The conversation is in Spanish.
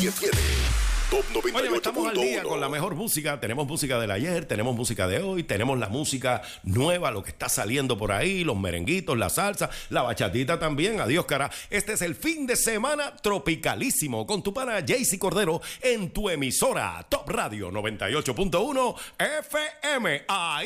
Nadie tiene. Top 98.1. Oye, estamos al día con la mejor música. Tenemos música del ayer, tenemos música de hoy, tenemos la música nueva, lo que está saliendo por ahí, los merenguitos, la salsa, la bachatita también. Adiós, cara. Este es el fin de semana tropicalísimo con tu pana Jaycee Cordero en tu emisora Top Radio 98.1 FM. Ahí